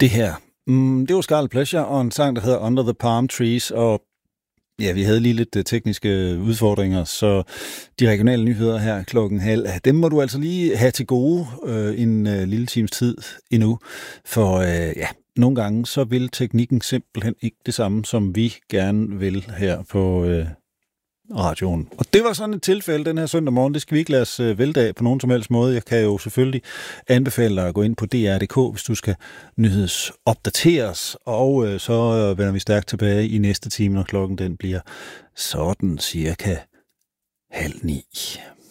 Det her, det var Scarlet Pleasure og en sang, der hedder Under the Palm Trees, og ja, vi havde lige lidt tekniske udfordringer, så de regionale nyheder her 12:30, dem må du altså lige have til gode en lille times tid endnu, for nogle gange så vil teknikken simpelthen ikke det samme, som vi gerne vil her på radioen. Og det var sådan et tilfælde den her søndag morgen. Det skal vi ikke lade os vælte af på nogen som helst måde. Jeg kan jo selvfølgelig anbefale dig at gå ind på dr.dk, hvis du skal nyhedsopdateres. Og så vender vi stærkt tilbage i næste time, når klokken den bliver sådan cirka 8:30.